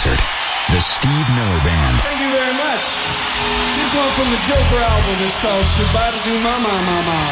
concert. The Steve Miller Band. Thank you very much. This one from the Joker album is called Shabba-da-doo-ma-ma-ma-ma.